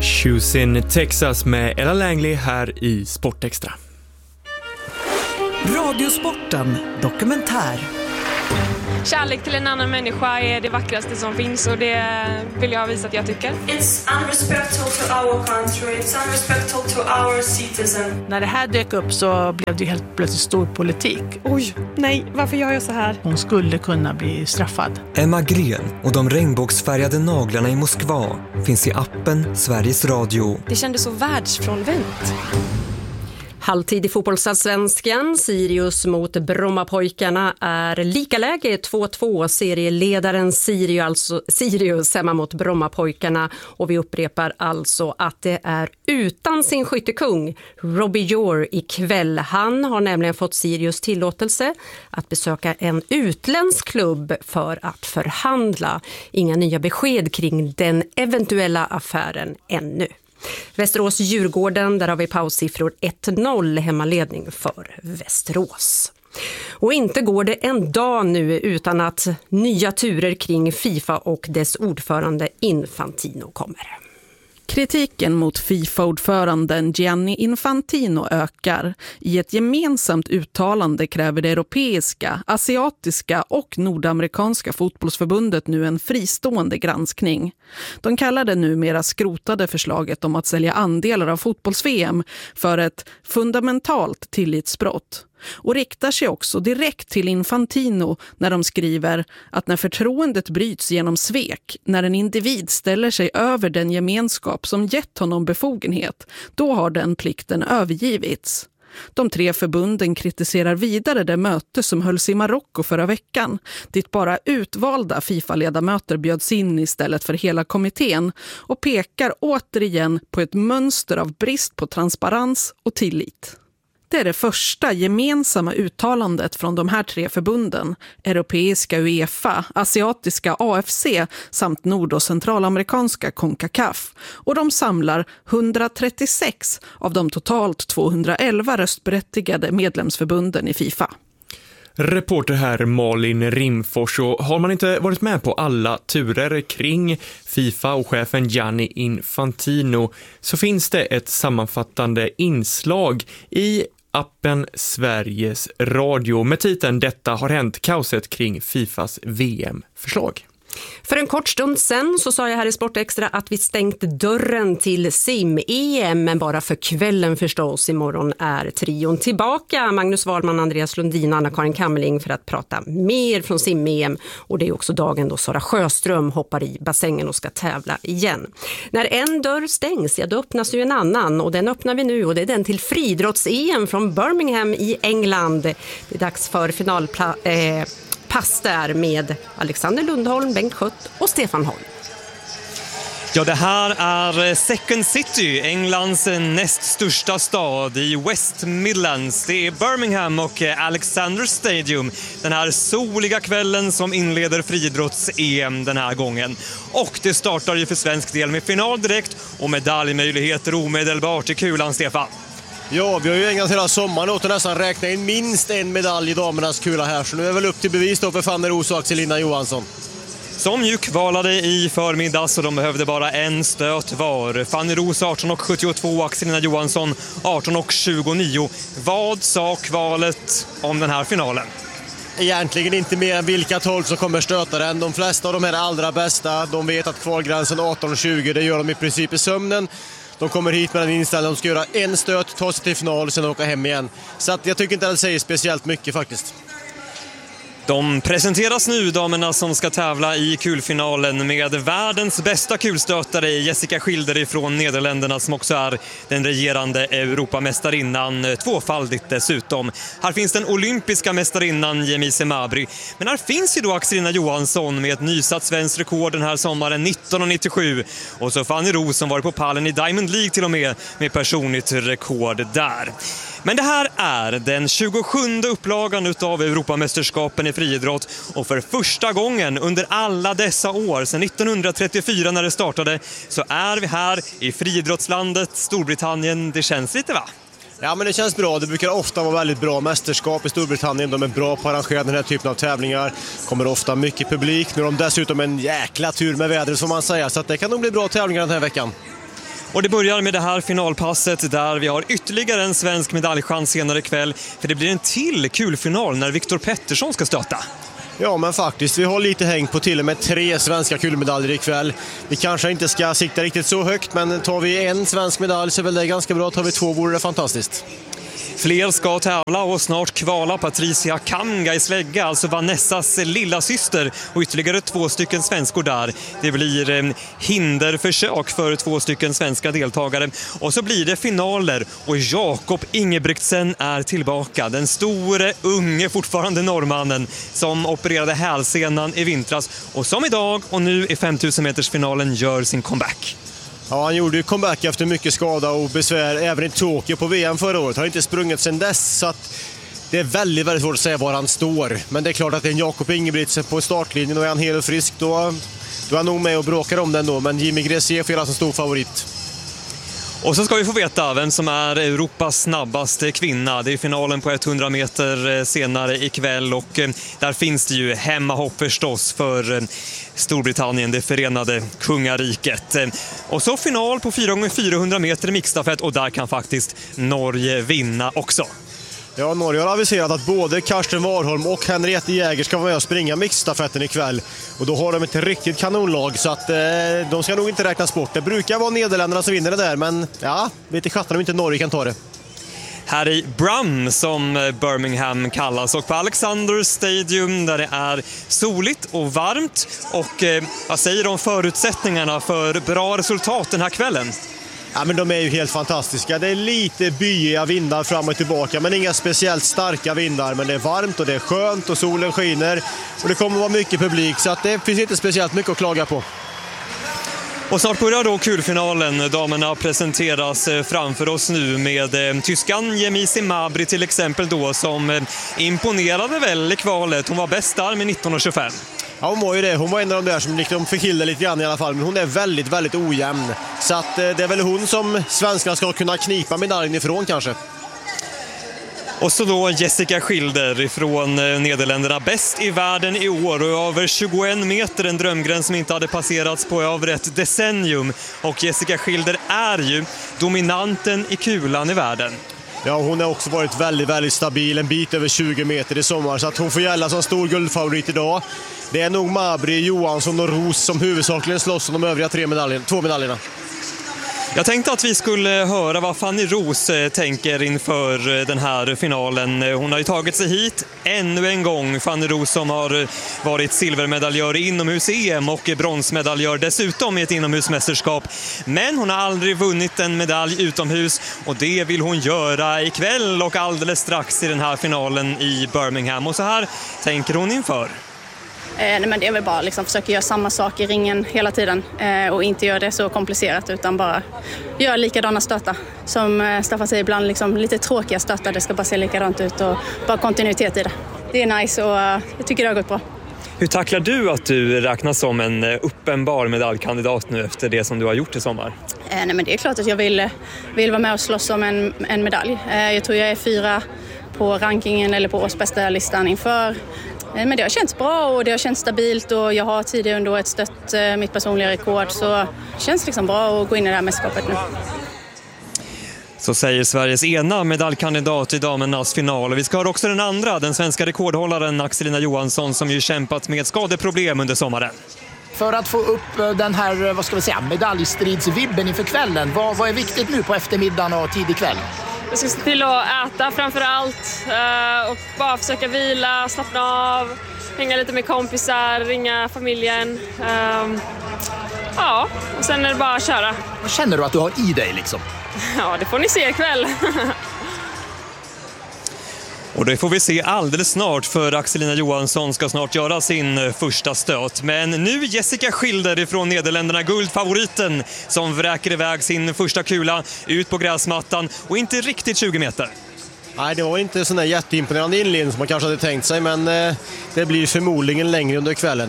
Choosing Texas med Ella Langley här i Sportextra. Radiosporten dokumentär. Kärlek till en annan människa är det vackraste som finns och det vill jag visa att jag tycker. It's unrespectful to our country, it's unrespectful to our citizen. När det här dök upp så blev det helt plötsligt stor politik. Oj, nej, varför gör jag så här? Hon skulle kunna bli straffad. Emma Gren och de regnbågsfärgade naglarna i Moskva finns i appen Sveriges Radio. Det kändes så världsfrånvänt. Halvtid i fotbollsallsvenskan. Sirius mot Brommapojkarna är likaläge 2-2. Serieledaren Sirius hemma mot Brommapojkarna. Och vi upprepar alltså att det är utan sin skyttekung Robbie Jor ikväll. Han har nämligen fått Sirius tillåtelse att besöka en utländsk klubb för att förhandla. Inga nya besked kring den eventuella affären ännu. Västerås-Djurgården, där har vi paussiffror 1-0, hemmaledning för Västerås. Och inte går det en dag nu utan att nya turer kring FIFA och dess ordförande Infantino kommer. Kritiken mot FIFA-ordföranden Gianni Infantino ökar. I ett gemensamt uttalande kräver det europeiska, asiatiska och nordamerikanska fotbollsförbundet nu en fristående granskning. De kallar det numera skrotade förslaget om att sälja andelar av fotbolls-VM för ett fundamentalt tillitsbrott. Och riktar sig också direkt till Infantino när de skriver att när förtroendet bryts genom svek, när en individ ställer sig över den gemenskap som gett honom befogenhet, då har den plikten övergivits. De tre förbunden kritiserar vidare det möte som hölls i Marocko förra veckan, dit bara utvalda FIFA-ledamöter bjöds in istället för hela kommittén, och pekar återigen på ett mönster av brist på transparens och tillit. Det är det första gemensamma uttalandet från de här tre förbunden, europeiska UEFA, asiatiska AFC samt nord- och centralamerikanska CONCACAF. Och de samlar 136 av de totalt 211 röstberättigade medlemsförbunden i FIFA. Reporter här Malin Rimfors, och har man inte varit med på alla turer kring FIFA och chefen Gianni Infantino så finns det ett sammanfattande inslag i appen Sveriges Radio med titeln "Detta har hänt, kaoset kring FIFAs VM-förslag". För en kort stund sen så sa jag här i Sportextra att vi stängt dörren till sim-EM, men bara för kvällen förstås. Imorgon är trion tillbaka. Magnus Wahlman, Andreas Lundin och Anna-Karin Kammerling för att prata mer från sim-EM. Och det är också dagen då Sara Sjöström hoppar i bassängen och ska tävla igen. När en dörr stängs, ja, då öppnas ju en annan, och den öppnar vi nu, och det är den till friidrotts-EM från Birmingham i England. Det är dags för pass där med Alexander Lundholm, Bengt Schött och Stefan Holm. Ja, det här är Second City, Englands näst största stad i West Midlands. Det är Birmingham och Alexander Stadium den här soliga kvällen som inleder friidrotts-EM den här gången. Och det startar ju för svensk del med final direkt och medaljmöjligheter omedelbart i kulan, Stefan. Ja, vi har ju ägnat hela sommaren åt att nästan räkna in minst en medalj i damernas kula här. Så nu är det väl upp till bevis då för Fanny Roos och Axelina Johansson. Som ju kvalade i förmiddag, så de behövde bara en stöt var. Fanny Roos 18,72, Axelina Johansson 18,29. Vad sa kvalet om den här finalen? Egentligen inte mer än vilka 12 som kommer stöta den. De flesta av de här är allra bästa. De vet att kvalgränsen 18,20, det gör de i princip i sömnen. De kommer hit med den inställningen, de ska göra en stöt, ta sig till final och sen åka hem igen. Så att jag tycker inte att det säger speciellt mycket faktiskt. De presenteras nu, damerna som ska tävla i kulfinalen, med världens bästa kulstötare Jessica Schilder från Nederländerna, som också är den regerande Europamästarinnan, tvåfaldigt dessutom. Här finns den olympiska mästarinnan Jemise Mabry, men här finns ju då Axelina Johansson med ett nysatt svenskt rekord den här sommaren 19,97, och så Fanny Roos som var på pallen i Diamond League till och med personligt rekord där. Men det här är den 27:e upplagan utav Europamästerskapen i friidrott, och för första gången under alla dessa år, sedan 1934 när det startade, så är vi här i friidrottslandet Storbritannien. Det känns lite, va? Ja, men det känns bra. Det brukar ofta vara väldigt bra mästerskap i Storbritannien. De är bra på att arrangera den här typen av tävlingar. Kommer ofta mycket publik. Nu har de dessutom en jäkla tur med vädret, får man säga. Så att det kan nog bli bra tävlingar den här veckan. Och det börjar med det här finalpasset där vi har ytterligare en svensk medaljchans senare ikväll. För det blir en till kulfinal när Viktor Pettersson ska stöta. Ja, men faktiskt, vi har lite hängt på till och med 3 svenska kulmedaljer ikväll. Vi kanske inte ska sikta riktigt så högt, men tar vi en svensk medalj så är väl det ganska bra. Tar vi 2 vore det fantastiskt. Fler ska tävla och snart kvala Patricia Kamga i slägga, alltså Vanessas lilla syster, och ytterligare 2 stycken svenskor där. Det blir hinderförsök för 2 stycken svenska deltagare. Och så blir det finaler och Jakob Ingebrigtsen är tillbaka. Den store, unge, fortfarande norrmannen som opererade hälsenan i vintras och som idag och nu i 5000 meters finalen gör sin comeback. Ja, han gjorde ju comeback efter mycket skada och besvär även i Tokyo på VM förra året. Har inte sprungit sedan dess, så att det är väldigt, väldigt svårt att säga var han står. Men det är klart att det är en Jakob Ingebrigtsen på startlinjen och är han hel och frisk, då är han nog med och bråkar om den då. Men Jimmy Gressier får göra som stor favorit. Och så ska vi få veta vem som är Europas snabbaste kvinna. Det är finalen på 100 meter senare ikväll och där finns det ju hemmahopp förstås för Storbritannien, det förenade kungariket. Och så final på 4x400 meter mixstafett och där kan faktiskt Norge vinna också. Ja, Norge har aviserat att både Karsten Warholm och Henriette Jäger ska vara med och springa mixstafetten ikväll. Och då har de ett riktigt kanonlag, så att de ska nog inte räknas bort. Det brukar vara Nederländerna som vinner det där, men ja, vet i sjattan om inte Norge kan ta det. Här i Brum, som Birmingham kallas, och på Alexander Stadium där det är soligt och varmt. Och vad säger de om förutsättningarna för bra resultat den här kvällen? Ja, men de är ju helt fantastiska. Det är lite byiga vindar fram och tillbaka, men inga speciellt starka vindar. Men det är varmt och det är skönt och solen skiner. Och det kommer vara mycket publik, så att det finns inte speciellt mycket att klaga på. Och snart börjar då kulfinalen. Damerna presenteras framför oss nu med tyskan Yemisi Mabry till exempel då, som imponerade väl i kvalet. Hon var bäst där med 19,25. Ja, hon var ju det. Hon var en av de där som liksom fick till det lite grann i alla fall. Men hon är väldigt, väldigt ojämn. Så att det är väl hon som svenskarna ska kunna knipa medaljen ifrån kanske. Och så då Jessica Schilder från Nederländerna, bäst i världen i år och över 21 meter, en drömgräns som inte hade passerats på över ett decennium. Och Jessica Schilder är ju dominanten i kulan i världen. Ja, hon har också varit väldigt, väldigt stabil, en bit över 20 meter i sommar, så att hon får gälla som stor guldfavorit idag. Det är nog Mabry, Johansson och Ros som huvudsakligen slåss om de övriga 2 medaljerna. Jag tänkte att vi skulle höra vad Fanny Ros tänker inför den här finalen. Hon har ju tagit sig hit ännu en gång. Fanny Ros som har varit silvermedaljör i inomhus-EM och bronsmedaljör dessutom i ett inomhusmästerskap. Men hon har aldrig vunnit en medalj utomhus och det vill hon göra ikväll och alldeles strax i den här finalen i Birmingham. Och så här tänker hon inför. Nej, men det är väl bara liksom försöka göra samma sak i ringen hela tiden och inte göra det så komplicerat utan bara göra likadana stötar. Som Staffan säger ibland, liksom lite tråkiga stötar, det ska bara se likadant ut och bara kontinuitet i det. Det är nice och jag tycker det har gått bra. Hur tacklar du att du räknas som en uppenbar medaljkandidat nu efter det som du har gjort i sommar? Nej, men det är klart att jag vill vara med och slåss om en medalj. Jag tror jag är 4 på rankingen eller på årsbästa listan inför. Men det har känts bra och det har känts stabilt och jag har tidigare under året stött mitt personliga rekord, så det känns liksom bra att gå in i det här mästerskapet nu. Så säger Sveriges ena medaljkandidat i damernas final. Vi ska ha också den andra, den svenska rekordhållaren Axelina Johansson som ju kämpat med skadeproblem under sommaren. För att få upp den här, vad ska vi säga, medaljstridsvibben inför kvällen, vad är viktigt nu på eftermiddagen och tidig kväll? Jag ska se till att äta framför allt och bara försöka vila, slappna av, hänga lite med kompisar, ringa familjen. Ja, och sen är det bara att köra. Vad känner du att du har i dig liksom? Ja, det får ni se ikväll. Och det får vi se alldeles snart, för Axelina Johansson ska snart göra sin första stöt. Men nu Jessica Schilder ifrån Nederländerna, guldfavoriten, som vräker iväg sin första kula ut på gräsmattan och inte riktigt 20 meter. Nej, det var inte sån där jätteimponerande inledning som man kanske hade tänkt sig, men det blir förmodligen längre under kvällen.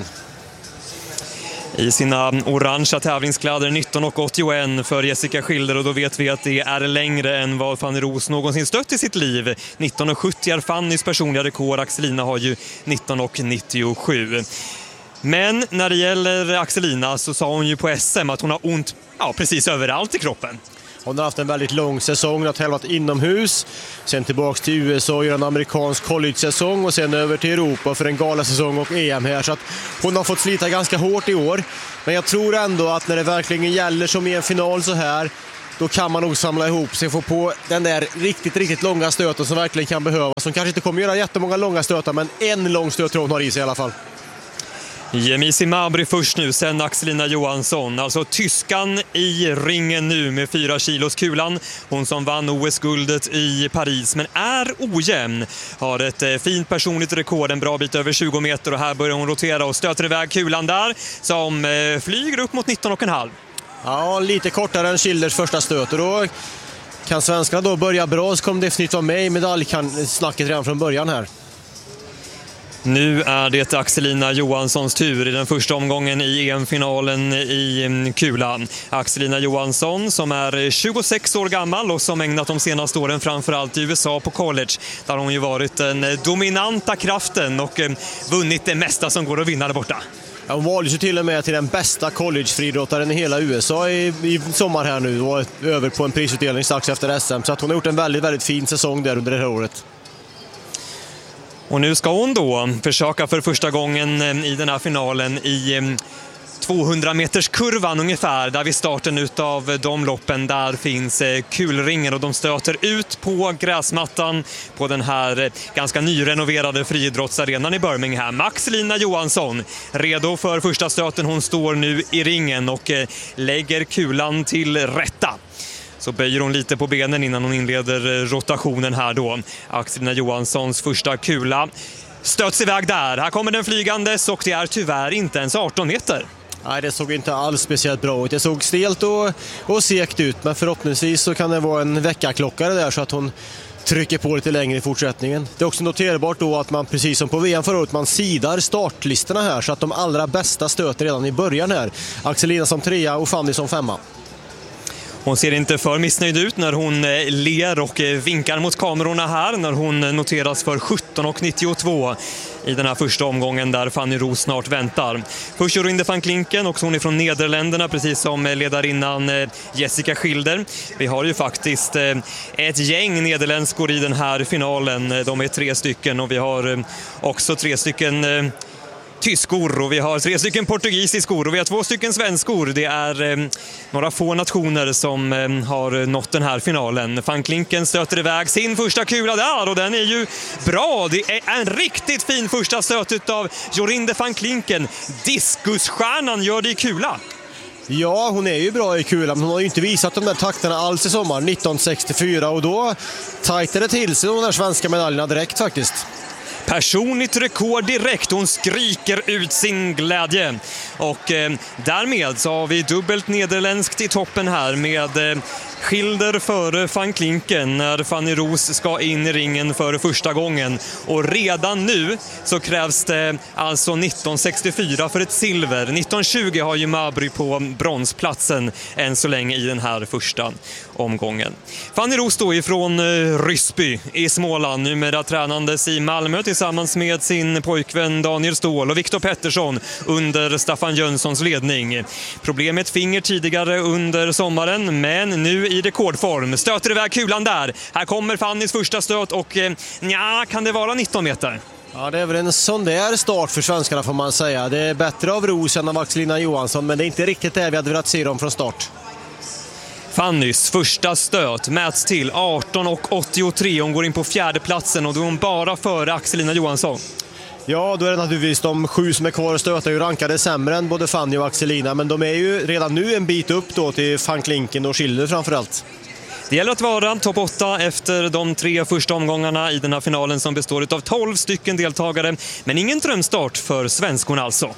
I sina orangea tävlingskläder 19,81 för Jessica Schilder, och då vet vi att det är längre än vad Fanny Ros någonsin stött i sitt liv. 19,70 är Fannys personliga rekord, Axelina har ju 19,97. Men när det gäller Axelina så sa hon ju på SM att hon har ont precis överallt i kroppen. Hon har haft en väldigt lång säsong, har tävlat inomhus, sen tillbaka till USA och gör en amerikansk college-säsong och sen över till Europa för en galasäsong och EM här. Så att hon har fått slita ganska hårt i år. Men jag tror ändå att när det verkligen gäller som i en final så här, då kan man nog samla ihop sig och få på den där riktigt långa stöten som verkligen kan behövas. Som kanske inte kommer göra jättemånga långa stötar, men en lång stöt tror hon har i sig i alla fall. Yemisi Mabry först nu, sen Axelina Johansson. Alltså tyskan i ringen nu med 4 kilos kulan. Hon som vann OS-guldet i Paris, men är ojämn. Har ett fint personligt rekord, en bra bit över 20 meter. Och här börjar hon rotera och stöter iväg kulan där som flyger upp mot 19,5. Ja, lite kortare än Schilders första stöt. Och då kan svenskarna då börja bra, så kommer definitivt vara med i medaljsnacket redan från början här. Nu är det Axelina Johanssons tur i den första omgången i EM-finalen i kula. Axelina Johansson som är 26 år gammal och som ägnat de senaste åren framförallt i USA på college. Där hon ju varit den dominanta kraften och vunnit det mesta som går att vinna där borta. Ja, hon valdes ju till och med till den bästa college-friidrottaren i hela USA i sommar här nu och över på en prisutdelning strax efter SM. Så att hon har gjort en väldigt fin säsong där under det här året. Och nu ska hon då försöka för första gången i den här finalen i 200 meters kurvan ungefär, där vid starten utav de loppen där finns kulringen och de stöter ut på gräsmattan på den här ganska nyrenoverade friidrottsarenan i Birmingham. Axelina Johansson redo för första stöten. Hon står nu i ringen och lägger kulan till rätta. Så böjer hon lite på benen innan hon inleder rotationen här då. Axelina Johanssons första kula stöts iväg där. Här kommer den flygandes och det är tyvärr inte ens 18 meter. Nej, det såg inte alls speciellt bra ut. Det såg stelt och segt ut, men förhoppningsvis så kan det vara en väckarklocka där så att hon trycker på lite längre i fortsättningen. Det är också noterbart då att man precis som på VM förra året, man sidar startlistorna här så att de allra bästa stöter redan i början här. Axelina som 3 och Fanny som 5. Hon ser inte för missnöjd ut när hon ler och vinkar mot kamerorna här när hon noteras för 17,92 i den här första omgången där Fanny Roos snart väntar. Först Jorinde van Klinken, också hon är från Nederländerna, precis som ledarinnan Jessica Schilder. Vi har ju faktiskt ett gäng nederländskor i den här finalen. De är 3 stycken och vi har också 3 stycken tyskor och vi har 3 stycken portugisiskor och vi har 2 stycken svenskor. Det är några få nationer som har nått den här finalen. Van Klinken stöter iväg sin första kula där och den är ju bra. Det är en riktigt fin första stöt av Jorinde van Klinken. Diskusstjärnan gör det i kula. Ja, hon är ju bra i kula, men hon har ju inte visat de där takterna alls i sommar, 1964, och då tajtade till sig de där svenska medaljerna direkt faktiskt. Personligt rekord direkt, hon skriker ut sin glädje. Och därmed så har vi dubbelt nederländskt i toppen här med Schilder före van Klinken när Fanny Roos ska in i ringen för första gången. Och redan nu så krävs det alltså 1964 för ett silver. 1920 har ju Mabry på bronsplatsen än så länge i den här första omgången. Fanny Roos då ifrån Ryssby i Småland, numera tränandes i Malmö tillsammans med sin pojkvän Daniel Ståhl och Viktor Pettersson under Staffan Jönssons ledning. Problemet finger tidigare under sommaren, men nu i rekordform. Stöter iväg kulan där. Här kommer Fannys första stöt och kan det vara 19 meter? Ja, det är väl en sån där start för svenskarna får man säga. Det är bättre av Roos än av Axelina Johansson, men det är inte riktigt det vi hade velat se dem från start. Fannys första stöt mäts till 18,83. Hon går in på 4:e platsen och då är hon bara före Axelina Johansson. Ja, då är det naturligtvis de 7 som är kvar och stötar ju rankade sämre än både Fanny och Axelina, men de är ju redan nu en bit upp då till van Klinken och Schilder framförallt. Det gäller att vara topp 8 efter de 3 första omgångarna i den här finalen som består av 12 stycken deltagare, men ingen drömstart för svenskorna alltså.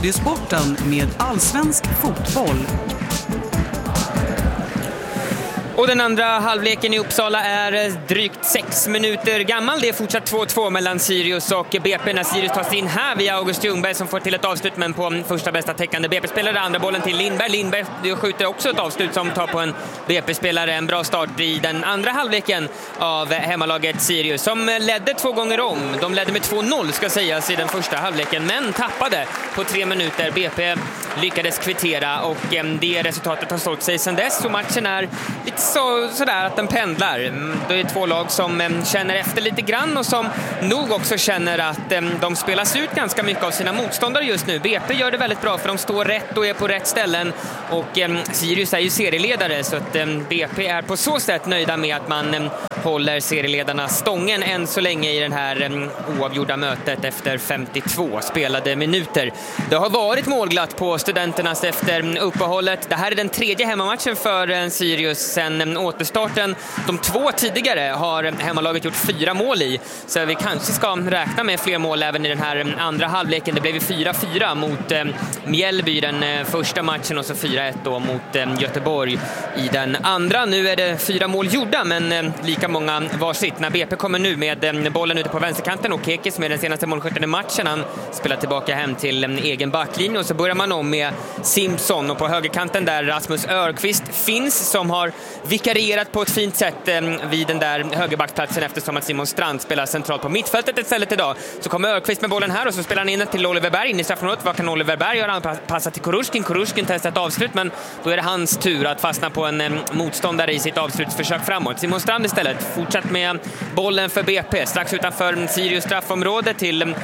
Radiosporten med allsvensk fotboll. Och den andra halvleken i Uppsala är drygt 6 minuter gammal. Det är fortsatt 2-2 mellan Sirius och BP när Sirius tar sig in här via August Ljungberg som får till ett avslut, men på första bästa täckande BP-spelare. Andra bollen till Lindberg. Lindberg skjuter också ett avslut som tar på en BP-spelare. En bra start i den andra halvleken av hemmalaget Sirius som ledde 2 gånger om. De ledde med 2-0 ska sägas i den första halvleken, men tappade på 3 minuter. BP lyckades kvittera och det resultatet har stått sig sedan dess, och matchen är lite sådär att den pendlar. Det är 2 lag som känner efter lite grann och som nog också känner att de spelas ut ganska mycket av sina motståndare just nu. BP gör det väldigt bra för de står rätt och är på rätt ställen, och Sirius är ju serieledare, så att BP är på så sätt nöjda med att man håller serieledarna stången än så länge i den här oavgjorda mötet efter 52 spelade minuter. Det har varit målglatt på Studenternas efter uppehållet. Det här är den 3:e hemmamatchen för Sirius sen återstarten. De 2 tidigare har hemmalaget gjort 4 mål i, så vi kanske ska räkna med fler mål även i den här andra halvleken. Det blev 4-4 mot Mjällby den första matchen och så 4-1 då mot Göteborg i den andra. Nu är det 4 mål gjorda, men lika många varsitt. När BP kommer nu med bollen ute på vänsterkanten, och Keke som är den senaste målskytten i matchen, han spelar tillbaka hem till egen backlinje, och så börjar man om med Simpson, och på högerkanten där Rasmus Örqvist finns, som har vikarierat på ett fint sätt vid den där högerbackplatsen eftersom att Simon Strand spelar centralt på mittfältet istället idag. Så kommer Örqvist med bollen här och så spelar han in till Oliver Berg in i straffområdet. Vad kan Oliver Berg göra? Han passar till Kurushkin testar ett avslut, men då är det hans tur att fastna på en motståndare i sitt avslutsförsök framåt. Simon Strand istället fortsatt med bollen för BP strax utanför Sirius straffområde till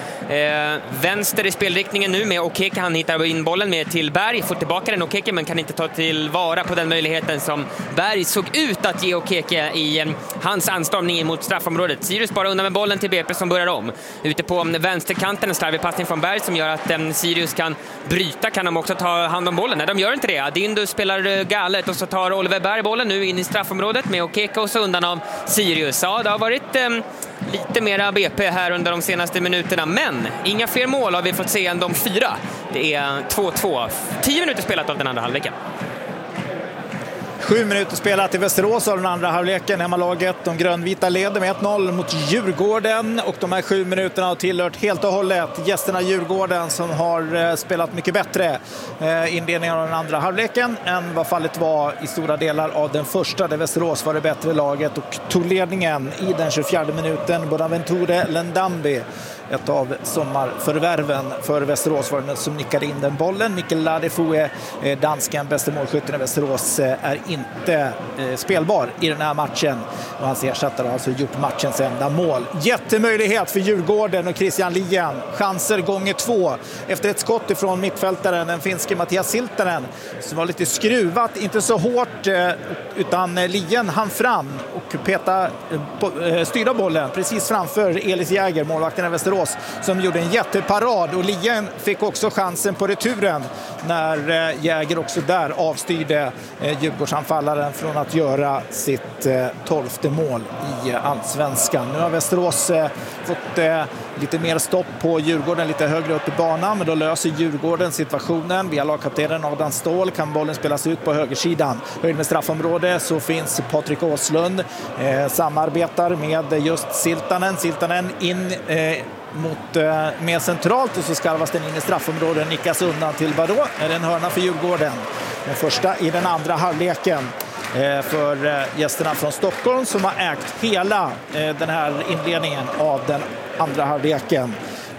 vänster i spelriktningen nu med Okeke. Han hittar in bollen med till Berg, får tillbaka den Okeke, men kan inte ta tillvara på den möjligheten som Berg såg ut att ge Okeke i hans anstormning mot straffområdet. Sirius bara undan med bollen till BP som börjar om. Ute på vänsterkanten en slarvig passning från Berg som gör att Sirius kan bryta. Kan de också ta hand om bollen? Nej, de gör inte det. Adindu spelar galet och så tar Oliver Berg bollen nu in i straffområdet med Okeke och så undan av Sirius. Ja, det har varit lite mera BP här under de senaste minuterna, men inga fler mål har vi fått se än de 4. Det är 2-2. 10 minuter spelat av den andra halvleken. 7 minuter spelat i Västerås av den andra halvleken. Hemmalaget, de grönvita leder med 1-0 mot Djurgården, och de här 7 minuterna har tillhört helt och hållet gästerna Djurgården som har spelat mycket bättre inledningen av den andra halvleken än vad fallet var i stora delar av den första, där Västerås var det bättre laget och tog ledningen i den 24 minuten. Bonaventure Lendambi, ett av sommarförvärven för Västerås, var den som nickade in den bollen. Mikkel Ladefou, dansken, bästa målskytten i Västerås, är inte spelbar i den här matchen. Och hans ersättare har alltså gjort matchens enda mål. Jättemöjlighet för Djurgården och Christian Lien. Chanser gånger 2 efter ett skott ifrån mittfältaren, den finske Mattias Siltanen, som var lite skruvat, inte så hårt, utan Lien hann fram och styrde bollen precis framför Elis Jäger, målvakten i Västerås, som gjorde en jätteparad, och Lien fick också chansen på returen när Jäger också där avstyrde Djurgårdsanfallaren från att göra sitt 12:e mål i allsvenskan. Nu har Västerås fått lite mer stopp på Djurgården lite högre upp i banan, men då löser Djurgården situationen. Via lagkaptenen Adam Ståhl kan bollen spelas ut på högersidan. Höjd med straffområde så finns Patrik Åslund, samarbetar med just Siltanen in med centralt, och så skarvas den in i straffområdet, nickas undan till vadå? Är det en hörna för Djurgården? Den första i den andra halvleken för gästerna från Stockholm, som har ägt hela den här inledningen av den andra halvleken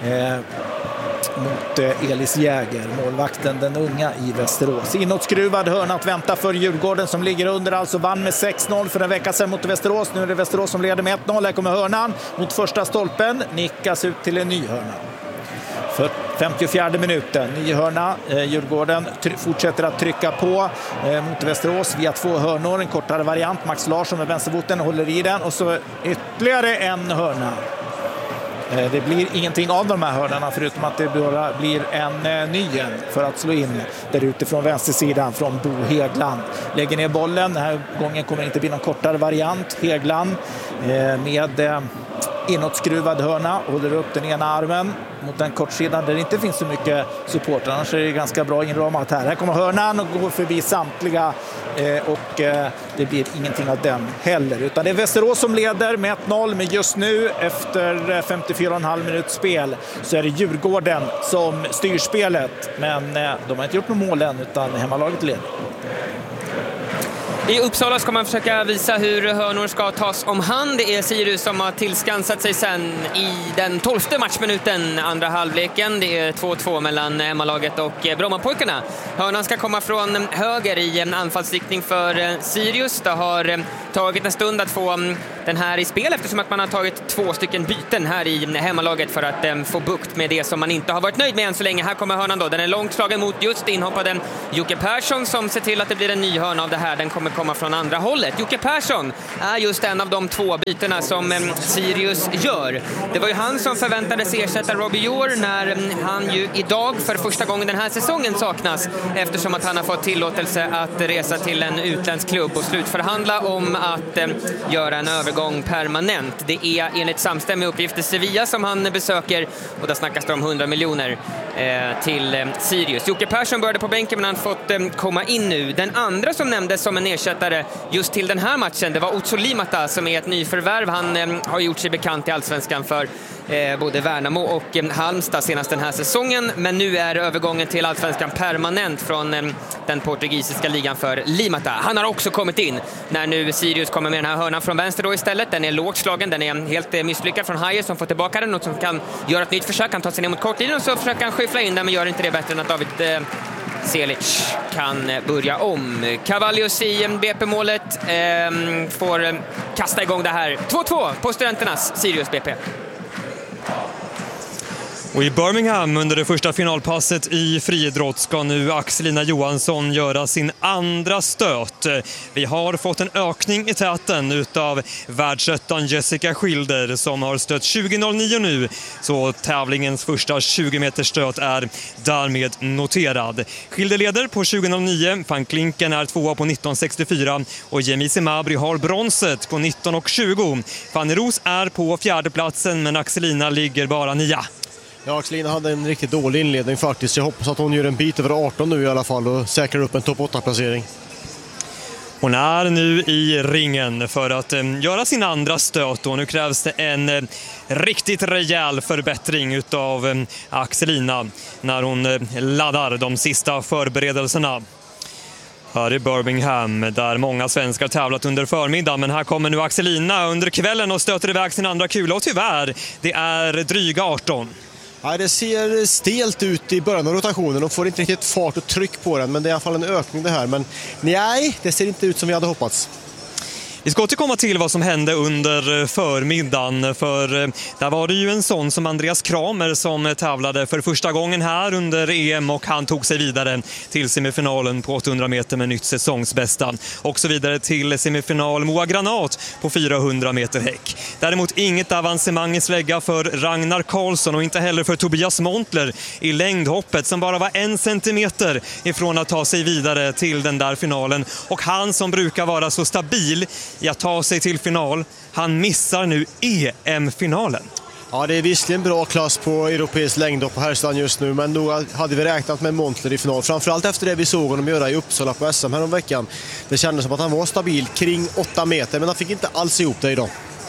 mot Elis Jäger, målvakten, den unga i Västerås. Inåtskruvad hörna att vänta för Djurgården som ligger under, alltså vann med 6-0 för en vecka sedan mot Västerås. Nu är det Västerås som leder med 1-0. Här kommer hörnan mot första stolpen, nickas ut till en ny hörna. För 54 minuten, ny hörna. Djurgården fortsätter att trycka på mot Västerås via 2 hörnor. En kortare variant, Max Larsson med vänsterfoten håller i den, och så ytterligare en hörna. Det blir ingenting av de här hörnorna förutom att det bara blir en ny för att slå in där ute från vänstersidan från Bo Hegland. Lägger ner bollen, den här gången kommer det inte bli någon kortare variant. Hegland med inåtskruvad hörna, håller upp den ena armen mot den kortsidan där det inte finns så mycket support. Annars är det ganska bra inramat här. Här kommer hörnan och går förbi samtliga och det blir ingenting av den heller. Utan det är Västerås som leder med 1-0, men just nu efter 54,5 minut spel så är det Djurgården som styr spelet. Men de har inte gjort något mål än, utan hemmalaget leder. I Uppsala ska man försöka visa hur hörnor ska tas om hand. Det är Sirius som har tillskansat sig sen i den 12:e matchminuten, andra halvleken. Det är 2-2 mellan hemmalaget och Brommapojkarna. Hörnan ska komma från höger i en anfallsriktning för Sirius. Det har tagit en stund att få den här i spel eftersom att man har tagit 2 stycken byten här i hemmalaget för att få bukt med det som man inte har varit nöjd med än så länge. Här kommer hörnan då. Den är långt slagen mot just inhoppade Jocke Persson som ser till att det blir en ny hörna av det här. Den kommer komma från andra hållet. Jocke Persson är just en av de 2 bytena som Sirius gör. Det var ju han som förväntades ersätta Robbie Orr när han ju idag för första gången den här säsongen saknas eftersom att han har fått tillåtelse att resa till en utländsk klubb och slutförhandla om att göra en övergång permanent. Det är enligt samstämmiga uppgifter Sevilla som han besöker och där snackas det om 100 miljoner till Sirius. Jocke Persson började på bänken men han fått komma in nu. Den andra som nämndes som en ersättare just till den här matchen, det var Otso Limata som är ett nyförvärv. Han har gjort sig bekant i Allsvenskan för både Värnamo och Halmstad senast den här säsongen, men nu är övergången till Allsvenskan permanent från den portugisiska ligan för Limata. Han har också kommit in när nu Sirius kommer med den här hörnan från vänster då istället. Den är lågt slagen, den är helt misslyckad från Hajer som får tillbaka den och som kan göra ett nytt försök. Han tar sig ner mot kortlinjen och så försöker han skyffla in den men gör inte det bättre än att David Selic kan börja om. Cavallius i BP-målet får kasta igång det här. 2-2 på Studenternas Sirius BP. Och i Birmingham under det första finalpasset i friidrott ska nu Axelina Johansson göra sin andra stöt. Vi har fått en ökning i täten utav världsöttan Jessica Schilder som har stött 20.09 nu. Så tävlingens första 20 meters stöt är därmed noterad. Schilder leder på 20.09, Van Klinken är tvåa på 19.64 och Jemisi Mabry har bronset på 19.20. Fanny Ros är på fjärde platsen men Axelina ligger bara 9. Ja, Axelina hade en riktigt dålig inledning faktiskt. Jag hoppas att hon gör en bit över 18 nu i alla fall och säkrar upp en topp 8-placering. Hon är nu i ringen för att göra sin andra stöt och nu krävs det en riktigt rejäl förbättring utav Axelina när hon laddar de sista förberedelserna. Här i Birmingham där många svenskar tävlat under förmiddagen, men här kommer nu Axelina under kvällen och stöter iväg sin andra kula och tyvärr, det är dryga 18. Ja, det ser stelt ut i början av rotationen och får inte riktigt fart och tryck på den, men det är i alla fall en ökning det här. Men nej, det ser inte ut som vi hade hoppats. Vi ska återkomma till vad som hände under förmiddagen, för där var det ju en sån som Andreas Kramer som tävlade för första gången här under EM och han tog sig vidare till semifinalen på 800 meter med nytt säsongsbästa. Och så vidare till semifinal Moa Granat på 400 meter häck. Däremot inget avancemang i slägga för Ragnar Karlsson och inte heller för Tobias Montler i längdhoppet som bara var 1 centimeter ifrån att ta sig vidare till den där finalen. Och han som brukar vara så stabil i att ta sig till final, han missar nu EM-finalen. Ja, det är visserligen bra klass på europeisk längdhopp på herrsidan just nu, men då hade vi räknat med Montler i final. Framförallt efter det vi såg honom göra i Uppsala på SM här om veckan. Det kändes som att han var stabil kring 8 meter, men han fick inte alls ihop det idag.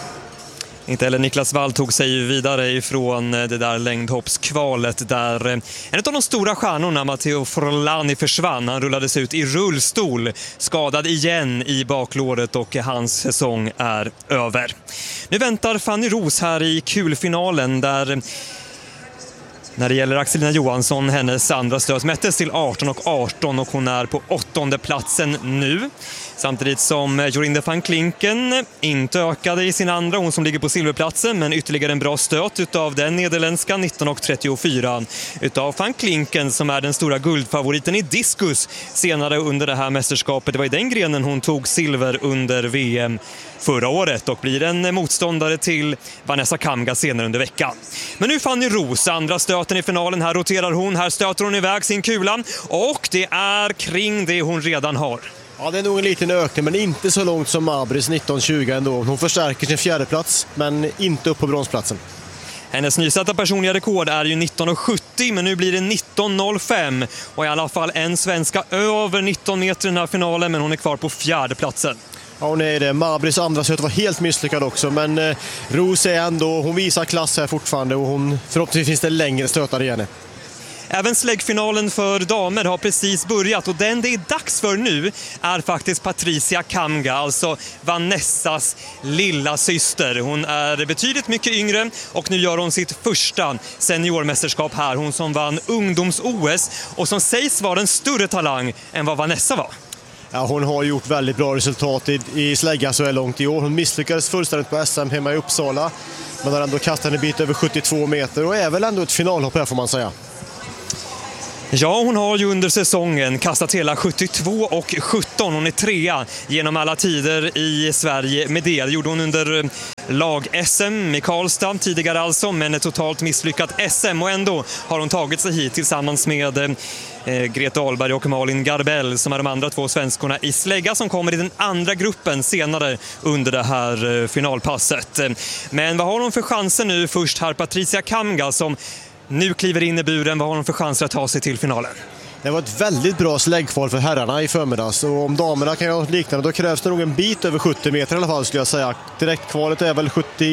Inte heller Niklas Wall tog sig vidare ifrån det där längdhoppskvalet där en av de stora stjärnorna, Matteo Forlani, försvann. Han rullades ut i rullstol, skadad igen i baklåret och hans säsong är över. Nu väntar Fanny Ros här i kulfinalen där när det gäller Axelina Johansson, hennes andra stöt mättes till 18,18 och hon är på 8:e platsen nu. Samtidigt som Jorinde van Klinken inte ökade i sin andra, hon som ligger på silverplatsen, men ytterligare en bra stöt utav den nederländska 19,34 utav van Klinken som är den stora guldfavoriten i diskus senare under det här mästerskapet. Det var i den grenen hon tog silver under VM förra året och blir en motståndare till Vanessa Kamga senare under veckan. Men nu Fanny Ros, andra stöten i finalen. Här roterar hon, här stöter hon iväg sin kula och det är kring det hon redan har. Ja, det är nog en liten ökning, men inte så långt som Mabris 1920 ändå. Hon förstärker sin fjärde plats, men inte upp på bronsplatsen. Hennes nysatta personliga rekord är ju 19,70, men nu blir det 19,05 och i alla fall en svenska över 19 meter i den här finalen, men hon är kvar på fjärde platsen. Ja, hon är det. Mabris andra stöt var helt misslyckad också, men Ros är ändå, hon visar klass här fortfarande och förhoppningsvis finns det längre stötar igen. Även släggfinalen för damer har precis börjat och den det är dags för nu är faktiskt Patricia Kamga, alltså Vanessas lilla syster. Hon är betydligt mycket yngre och nu gör hon sitt första seniormästerskap här. Hon som vann ungdoms-OS och som sägs vara en större talang än vad Vanessa var. Ja, hon har gjort väldigt bra resultat i slägga så här långt i år. Hon misslyckades fullständigt på SM hemma i Uppsala, men har ändå kastat en bit över 72 meter och är väl ändå ett finalhopp här får man säga. Ja, hon har ju under säsongen kastat hela 72,17. Hon är trea genom alla tider i Sverige med det. Det gjorde hon under lag-SM i Karlstad tidigare alltså, men ett totalt misslyckat SM. Och ändå har hon tagit sig hit tillsammans med Greta Ahlberg och Malin Garbell som är de andra två svenskorna i slägga som kommer i den andra gruppen senare under det här finalpasset. Men vad har hon för chanser nu? Först här Patricia Kamga som nu kliver in i buren. Vad har de för chanser att ta sig till finalen? Det var ett väldigt bra släggkval för herrarna i förmiddags. Och om damerna kan göra något liknande, då krävs det nog en bit över 70 meter i alla fall skulle jag säga. Direktkvalet är väl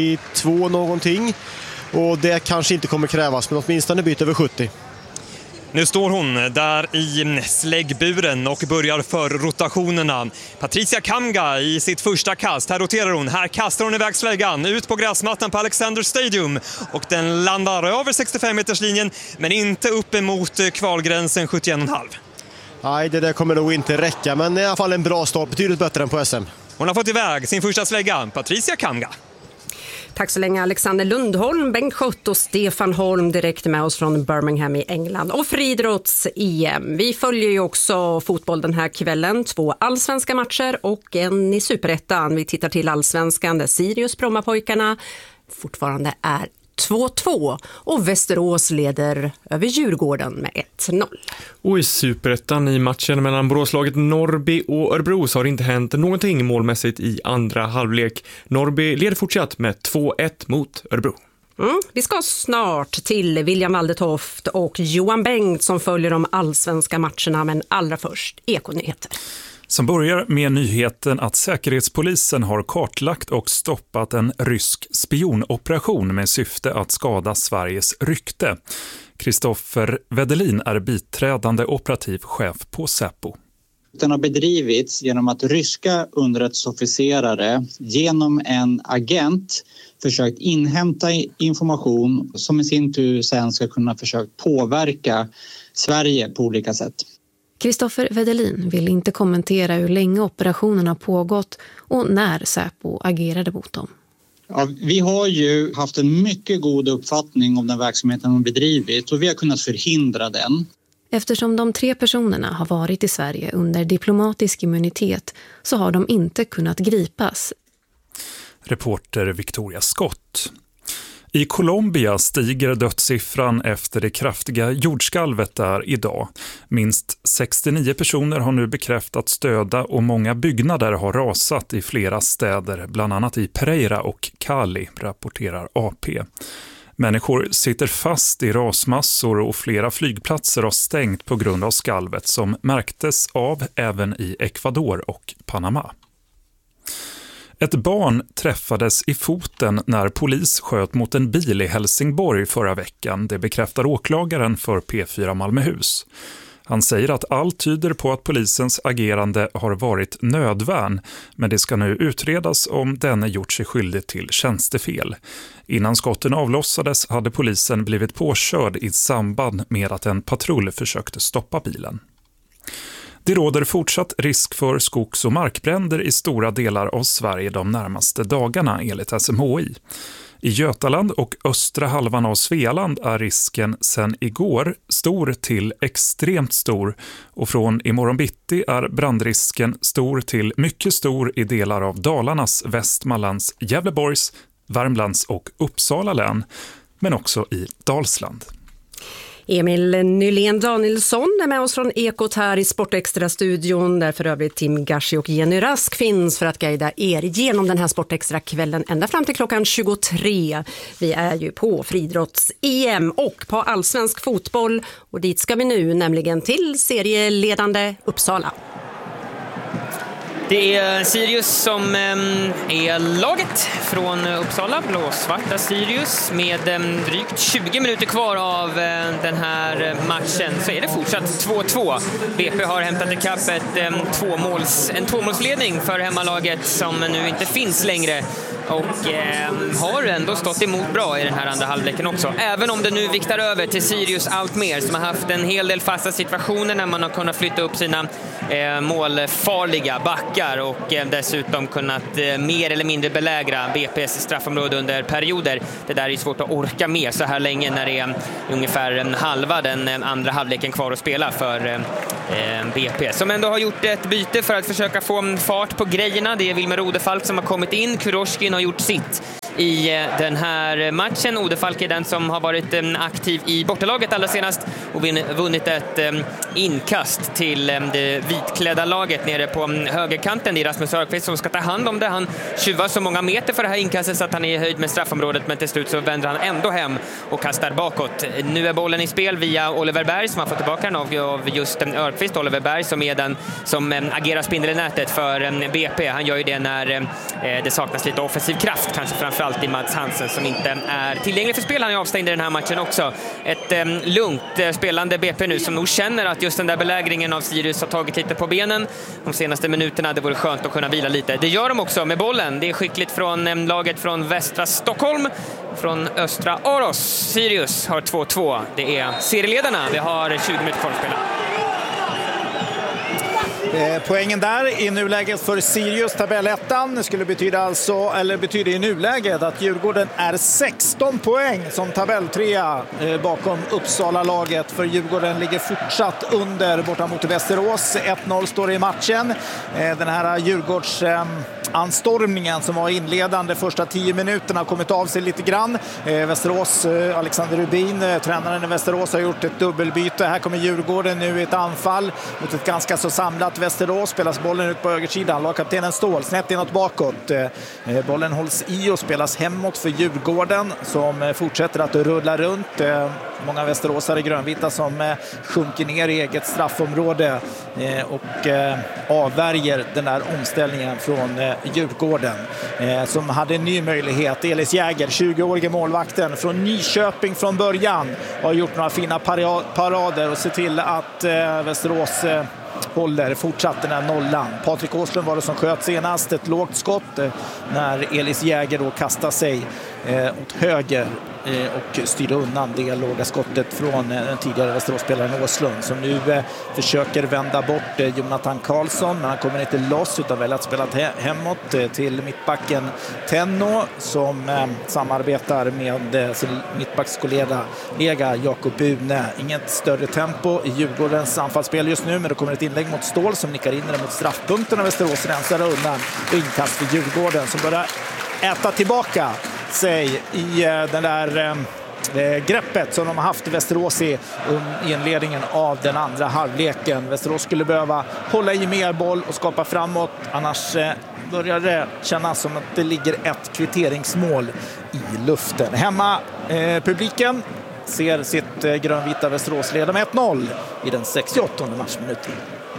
72 någonting. Och det kanske inte kommer krävas, men åtminstone en bit över 70. Nu står hon där i släggburen och börjar för rotationerna. Patricia Kamga i sitt första kast. Här roterar hon. Här kastar hon iväg släggan ut på gräsmattan på Alexander Stadium. Och den landar över 65-meterslinjen men inte upp emot kvalgränsen 71,5. Nej, det där kommer nog inte räcka, men i alla fall en bra start. Betydligt bättre än på SM. Hon har fått iväg sin första slägga. Patricia Kamga. Tack så länge Alexander Lundholm, Bengt Schött och Stefan Holm direkt med oss från Birmingham i England. Och friidrotts-EM. Vi följer ju också fotboll den här kvällen. 2 allsvenska matcher och en i Superettan. Vi tittar till allsvenskan där Sirius Brommapojkarna fortfarande är 2-2 och Västerås leder över Djurgården med 1-0. Och i Superettan i matchen mellan Boråslaget Norrby och Örebro så har det inte hänt någonting målmässigt i andra halvlek. Norrby leder fortsatt med 2-1 mot Örebro. Vi ska snart till William Waldetoft och Johan Bengt som följer de allsvenska matcherna, men allra först Ekonyheter. Som börjar med nyheten att Säkerhetspolisen har kartlagt och stoppat en rysk spionoperation med syfte att skada Sveriges rykte. Kristoffer Wedelin är biträdande operativ chef på Säpo. Den har bedrivits genom att ryska underrättelseofficerare genom en agent försökt inhämta information som i sin tur sen ska kunna försöka påverka Sverige på olika sätt. Kristoffer Wedelin vill inte kommentera hur länge operationen har pågått och när Säpo agerade mot dem. Ja, vi har ju haft en mycket god uppfattning om den verksamheten de bedrivit och vi har kunnat förhindra den. Eftersom de 3 personerna har varit i Sverige under diplomatisk immunitet så har de inte kunnat gripas. Reporter Victoria Scott. I Colombia stiger dödssiffran efter det kraftiga jordskalvet där idag. Minst 69 personer har nu bekräftats döda och många byggnader har rasat i flera städer, bland annat i Pereira och Cali, rapporterar AP. Människor sitter fast i rasmassor och flera flygplatser har stängt på grund av skalvet som märktes av även i Ecuador och Panama. Ett barn träffades i foten när polis sköt mot en bil i Helsingborg förra veckan. Det bekräftar åklagaren för P4 Malmöhus. Han säger att allt tyder på att polisens agerande har varit nödvärn, men det ska nu utredas om denne gjort sig skyldig till tjänstefel. Innan skotten avlossades hade polisen blivit påkörd i samband med att en patrull försökte stoppa bilen. Det råder fortsatt risk för skogs- och markbränder i stora delar av Sverige de närmaste dagarna enligt SMHI. I Götaland och östra halvan av Svealand är risken sedan igår stor till extremt stor och från imorgon bitti är brandrisken stor till mycket stor i delar av Dalarnas, Västmanlands, Gävleborgs, Värmlands och Uppsala län, men också i Dalsland. Emil Nylén Danielsson är med oss från Ekot här i Sportextra-studion, där för övrigt Tim Gashi och Jenny Rask finns för att guida er genom den här Sportextra-kvällen ända fram till klockan 23. Vi är ju på friidrotts-EM och på allsvensk fotboll, och dit ska vi nu, nämligen till serieledande Uppsala. Det är Sirius som är laget från Uppsala, blåsvarta Sirius. Med drygt 20 minuter kvar av den här matchen så är det fortsatt 2-2. BP har hämtat ikapp en tvåmålsledning för hemmalaget som nu inte finns längre. Och har ändå stått emot bra i den här andra halvleken också. Även om det nu viktar över till Sirius allt mer, som har haft en hel del fasta situationer när man har kunnat flytta upp sina målfarliga backar och dessutom kunnat mer eller mindre belägra BPs straffområde under perioder. Det där är svårt att orka med så här länge när det är ungefär halva den andra halvleken kvar att spela för BP, som ändå har gjort ett byte för att försöka få fart på grejerna. Det är Wilmer Odefalk som har kommit in. Kuroshkin har gjort sitt i den här matchen. Odefalk är den som har varit aktiv i bortalaget allra senast och vunnit ett inkast till det vitklädda laget nere på högerkanten. Det är Rasmus Örqvist som ska ta hand om det. Han tjuvar så många meter för det här inkastet så att han är i höjd med straffområdet, men till slut så vänder han ändå hem och kastar bakåt. Nu är bollen i spel via Oliver Berg som har fått tillbaka den av just Örqvist. Oliver Berg som är den som agerar spindel i nätet för BP. Han gör ju det när det saknas lite offensiv kraft, kanske framförallt i Mats Hansen som inte är tillgänglig för spel. Han är avstängd i den här matchen också. Ett lugnt spelande BP nu som nog känner att just den där belägringen av Sirius har tagit lite på benen de senaste minuterna. Det vore skönt att kunna vila lite. Det gör de också med bollen. Det är skickligt från laget från västra Stockholm. Från östra Aros. Sirius har 2-2. Det är serieledarna. Vi har 20 minuter kvar att spela. Poängen där i nuläget för Sirius, tabellettan, skulle betyder i nuläget att Djurgården är 16 poäng som tabelltrea bakom Uppsala-laget. För Djurgården ligger fortsatt under borta mot Västerås. 1-0 står i matchen. Den här Djurgårds anstormningen som var inledande första 10 minuterna har kommit av sig lite grann. Västerås, Alexander Rubin, tränaren i Västerås, har gjort ett dubbelbyte. Här kommer Djurgården nu i ett anfall mot ett ganska så samlat Västerås. Spelas bollen ut på högersidan. Lagkaptenen Ståhl snett inåt bakåt. Bollen hålls i och spelas hemåt för Djurgården som fortsätter att rulla runt. Många västeråsare grönvita som sjunker ner i eget straffområde och avvärjer den där omställningen från Djurgården som hade en ny möjlighet. Elis Jäger, 20-årige målvakten från Nyköping från början, har gjort några fina parader och ser till att Västerås håller fortsatt den här nollan. Patrik Åslund var det som sköt senast, ett lågt skott när Elis Jäger då kastar sig åt höger och styrde undan det låga skottet från den tidigare Västeråsspelaren Åslund som nu försöker vända bort Jonathan Karlsson, men han kommer inte loss utan väljer att spela hemåt till mittbacken Tenno som samarbetar med sin mittbackskollega Jakob Bune. Inget större tempo i Djurgårdens anfallsspel just nu, men det kommer ett inlägg mot Ståhl som nickar in det mot straffpunkten och Västerås rensar undan och inkast för Djurgården som börjar äta tillbaka sig i den där greppet som de har haft i Västerås i inledningen av den andra halvleken. Västerås skulle behöva hålla i mer boll och skapa framåt, annars börjar det kännas som att det ligger ett kvitteringsmål i luften. Hemma publiken ser sitt grönvita Västerås leda med 1-0 i den 68:e matchminuten.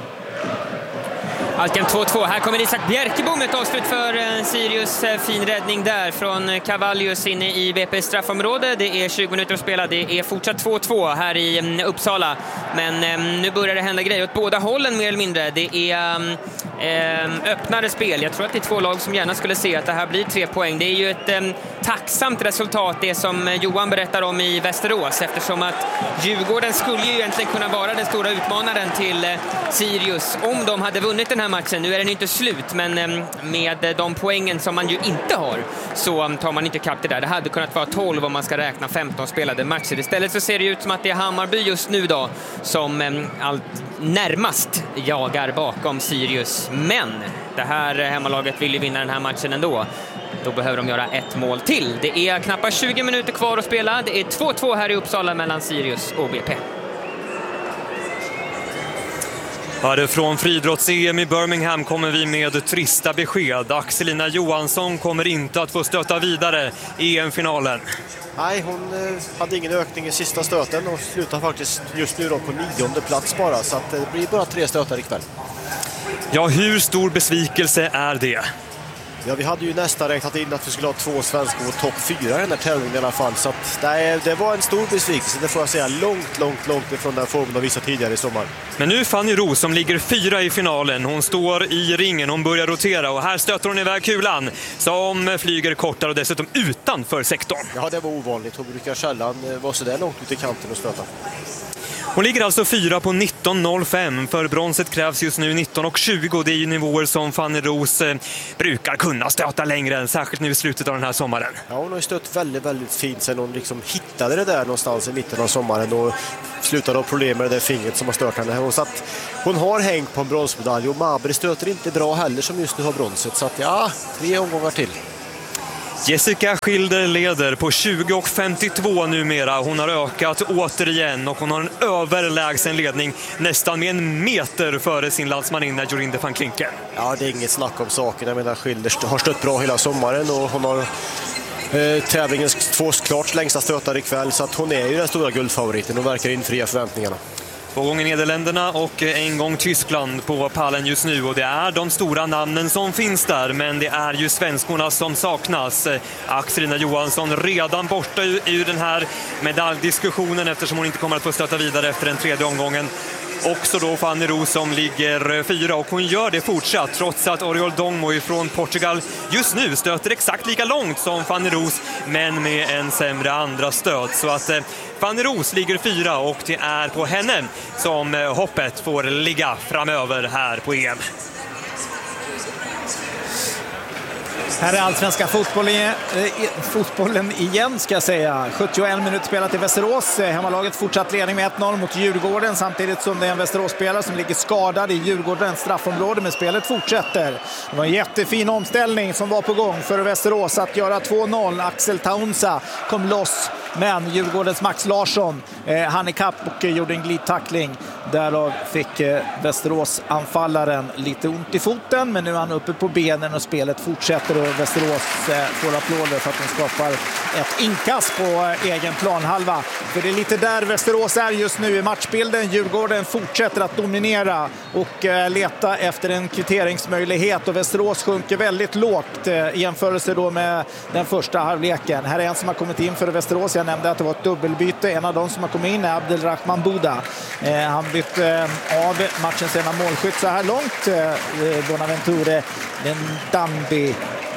Alltjämt 2-2. Här kommer Isak Bjerkebo med ett avslut för Sirius. Fin räddning där från Cavallius inne i BP:s straffområde. Det är 20 minuter att spela. Det är fortsatt 2-2 här i Uppsala. Men nu börjar det hända grejer åt båda hållen mer eller mindre. Det är öppnare spel. Jag tror att det är två lag som gärna skulle se att det här blir 3 poäng. Det är ju ett tacksamt resultat, det som Johan berättar om i Västerås, eftersom att Djurgården skulle ju egentligen kunna vara den stora utmanaren till Sirius om de hade vunnit den här matchen. Nu är den inte slut, men med de poängen som man ju inte har så tar man inte kapp det där. Det hade kunnat vara 12 om man ska räkna 15 spelade matcher. Istället så ser det ut som att det är Hammarby just nu då som allt närmast jagar bakom Sirius. Men det här hemmalaget vill ju vinna den här matchen ändå. Då behöver de göra ett mål till. Det är knappt 20 minuter kvar att spela. Det är 2-2 här i Uppsala mellan Sirius och BP. Från friidrotts-EM i Birmingham kommer vi med trista besked. Axelina Johansson kommer inte att få stöta vidare i EM-finalen. Nej, hon hade ingen ökning i sista stöten och slutar faktiskt just nu då på 9:e plats bara. Så att det blir bara 3 stötar ikväll. Ja, hur stor besvikelse är det? Ja, vi hade ju nästan räknat in att vi skulle ha 2 svenskor på topp 4 i den här tävlingen i alla fall. Så att, det var en stor besvikelse, det får jag säga, långt ifrån den formen de visade tidigare i sommar. Men nu Fanny Roos som ligger 4 i finalen. Hon står i ringen, hon börjar rotera och här stöter hon iväg kulan som flyger kortare och dessutom utanför sektorn. Ja, det var ovanligt. Hon brukar sällan vara så där långt ut i kanten och stöta. Hon ligger alltså 4 på 19.05. För bronset krävs just nu 19.20. Det är ju nivåer som Fanny Roos brukar kunna stöta längre än, särskilt nu i slutet av den här sommaren. Ja, hon har ju stött väldigt fint sen hon liksom hittade det där någonstans i mitten av sommaren och slutade ha problem med det där fingret som har stört henne. Så att hon har hängt på en bronsmedalj och Mabry stöter inte bra heller som just nu har bronset. Så att 3 omgångar till. Jessica Schilder leder på 20.52 numera. Hon har ökat återigen och hon har en överlägsen ledning nästan med 1 meter före sin landsmaninna Jorinde van Klinken. Ja, det är inget snack om saken. Jag menar, Schilder har stött bra hela sommaren och hon har tävlingens 2 klart längsta stötar ikväll, så att hon är ju den stora guldfavoriten och verkar infria förväntningarna. 2 gånger Nederländerna och 1 gång Tyskland på pallen just nu, och det är de stora namnen som finns där, men det är ju svenskorna som saknas. Axelina Johansson redan borta ur den här medaljdiskussionen eftersom hon inte kommer att få stöta vidare efter den 3:e omgången. Också då Fanny Roos som ligger 4, och hon gör det fortsatt trots att Oriol Dongmo från Portugal just nu stöter exakt lika långt som Fanny Roos, men med en sämre andra stöt. Så att Fanny Roos ligger 4 och det är på henne som hoppet får ligga framöver här på EM. Här är allsvenska fotbollen igen, ska jag säga. 71 minuter spelat i Västerås. Hemmalaget fortsatt ledning med 1-0 mot Djurgården, samtidigt som det är en Västerås-spelare som ligger skadad i Djurgårdens straffområde, men spelet fortsätter. Det var en jättefin omställning som var på gång för Västerås att göra 2-0. Axel Taunsa kom loss, men Djurgårdens Max Larsson han i kapp och gjorde en glidtackling. Därav fick Västerås-anfallaren lite ont i foten, men nu är han uppe på benen och spelet fortsätter, och Västerås får applåder för att de skapar ett inkast på egen planhalva. För det är lite där Västerås är just nu i matchbilden. Djurgården fortsätter att dominera och leta efter en kvitteringsmöjlighet, och Västerås sjunker väldigt lågt i jämförelse då med den första halvleken. Här är en som har kommit in för Västerås. Jag nämnde att det var ett dubbelbyte. En av dem som har kommit in är Abdelrahman Buda. Han bytte av matchens ena målskytt så här långt, Bonaventure Ndambi,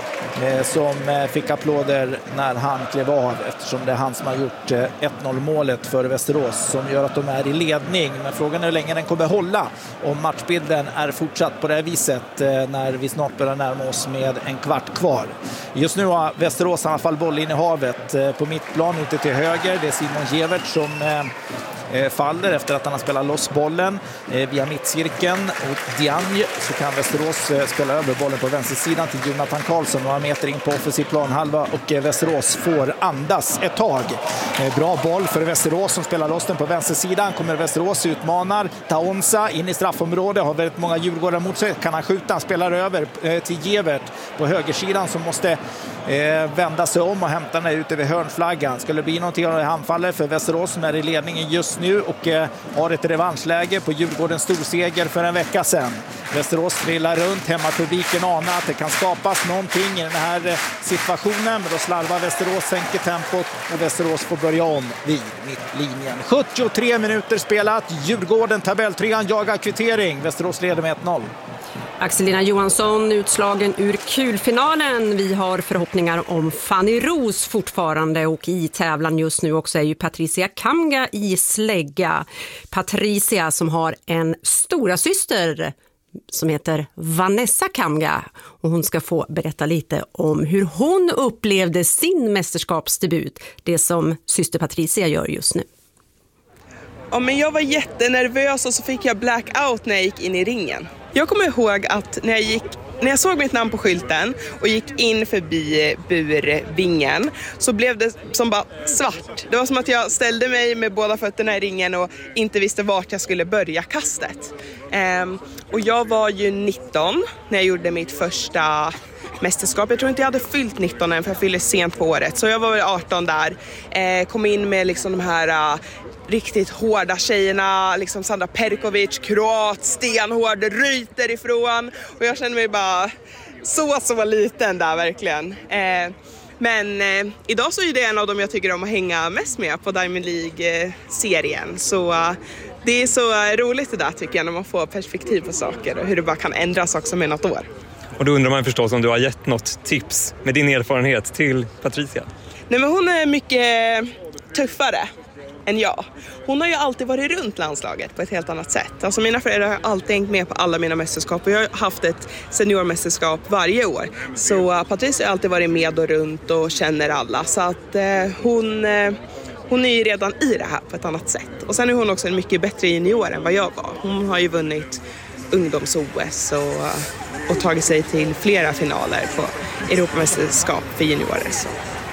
som fick applåder när han klev av, eftersom det är han som har gjort 1-0 målet för Västerås som gör att de är i ledning. Men frågan är hur länge den kommer hålla om matchbilden är fortsatt på det här viset när vi snart börjar närma oss med en kvart kvar. Just nu har Västerås i alla fall boll in i havet på mittplan ute till höger. Det är Simon Gevert som faller efter att han har spelat loss bollen via mittcirkeln, och Diagne, så kan Västerås spela över bollen på vänstersidan till Jonathan Karlsson, några meter in på offensiv planhalva, och Västerås får andas ett tag. Bra boll för Västerås som spelar loss den på vänstersidan. Kommer Västerås, utmanar Taonsa in i straffområde, har väldigt många djurgårdare mot sig. Kan han skjuta? Han spelar över till Gevert på högersidan som måste vända sig om och hämta den ut över hörnflaggan. Skulle det bli någonting av handfaller för Västerås som är i ledningen just nu och har ett revanschläge på Djurgårdens storseger för en vecka sedan. Västerås trillar runt, hemmapubliken anar att det kan skapas någonting i den här situationen, men då slarvar Västerås, sänker tempot och Västerås får börja om vid mittlinjen. 73 minuter spelat, Djurgården tabelltrean jagar kvittering, Västerås leder med 1-0. Axelina Johansson utslagen ur kulfinalen. Vi har förhoppningar om Fanny Roos fortfarande, och i tävlan just nu också är ju Patricia Kamga i slägga. Patricia som har en stora syster som heter Vanessa Kamga, och hon ska få berätta lite om hur hon upplevde sin mästerskapsdebut, det som syster Patricia gör just nu. Ja, men jag var jättenervös och så fick jag blackout när jag gick in i ringen. Jag kommer ihåg att när jag gick när jag såg mitt namn på skylten och gick in förbi burvingen så blev det som bara svart. Det var som att jag ställde mig med båda fötterna i ringen och inte visste vart jag skulle börja kastet. Och jag var ju 19 när jag gjorde mitt första mästerskap. Jag tror inte jag hade fyllt 19 än, för jag fyllde sent på året. Så jag var väl 18 där. Kom in med liksom de här riktigt hårda tjejerna, liksom Sandra Perkovic, kroat, stenhård, ryter ifrån. Och jag kände mig bara så liten där verkligen. Men idag så är det en av dem jag tycker om att hänga mest med på Diamond League-serien. Så det är så roligt det där tycker jag, när man får perspektiv på saker och hur det bara kan ändras också med något år. Och då undrar man förstås om du har gett något tips med din erfarenhet till Patricia? Nej, men hon är mycket tuffare än jag. Hon har ju alltid varit runt landslaget på ett helt annat sätt. Alltså mina föräldrar har alltid hängt med på alla mina mästerskap och jag har haft ett seniormästerskap varje år. Så Patricia har alltid varit med och runt och känner alla. Så att hon är ju redan i det här på ett annat sätt. Och sen är hon också en mycket bättre junior än vad jag var. Hon har ju vunnit ungdoms-OS och tagit sig till flera finaler på Europamästerskap för juniorer. Så.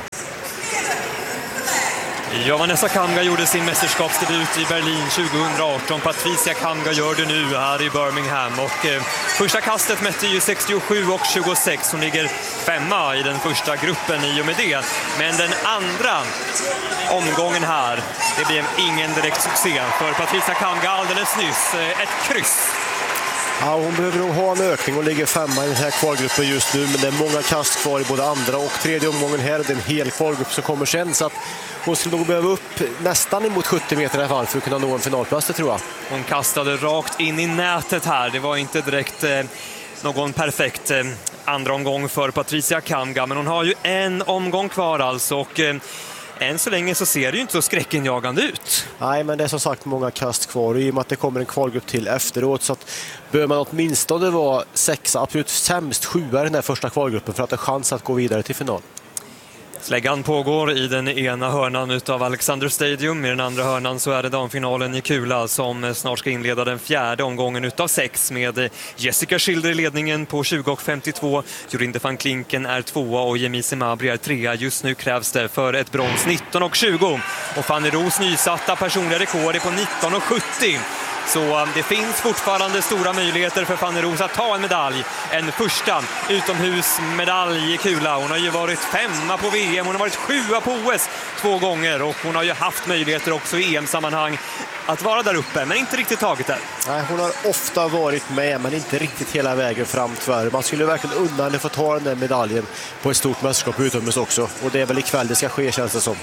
Ja, Vanessa Kamga gjorde sin mästerskapsdebut i Berlin 2018. Patricia Kamga gör det nu här i Birmingham. Och första kastet mätte ju 67 och 26. Hon ligger 5:a i den första gruppen i och med det. Men den andra omgången här, det blev ingen direkt succé för Patricia Kamga alldeles nyss. Ett kryss. Ja, hon behöver nog ha en ökning och ligger 5:a i den här kvalgruppen just nu. Men det är många kast kvar i både andra och tredje omgången här. Det är en hel kvalgrupp som kommer sen, så att hon skulle nog behöva upp nästan emot 70 meter i alla fall för att kunna nå en finalplats, det tror jag. Hon kastade rakt in i nätet här. Det var inte direkt någon perfekt andra omgång för Patricia Kamga. Men hon har ju en omgång kvar alltså, och än så länge så ser det ju inte så skräckenjagande ut. Nej, men det är som sagt många kast kvar, och i och med att det kommer en kvalgrupp till efteråt så att bör man åtminstone vara 6, absolut sämst 7 i den här första kvalgruppen för att ha chans att gå vidare till final. Släggan pågår i den ena hörnan utav Alexander Stadium. I den andra hörnan så är det damfinalen i kula som snart ska inleda den fjärde omgången utav 6 med Jessica Schilder i ledningen på 20,52. Jorinde van Klinken är 2:a och Jemise Mabry är 3:a. Just nu krävs det för ett brons 19,20. Och Fanny Roos nysatta personliga rekord är på 19,70. Så det finns fortfarande stora möjligheter för Fanny Roos att ta en medalj. En första utomhusmedalj i kula. Hon har ju varit 5:a på VM, hon har varit 7:a på OS 2 gånger. Och hon har ju haft möjligheter också i EM-sammanhang att vara där uppe, men inte riktigt tagit det. Nej, hon har ofta varit med, men inte riktigt hela vägen fram tyvärr. Man skulle verkligen unna henne få ta den där medaljen på ett stort mästerskap utomhus också. Och det är väl ikväll det ska ske, känns det som.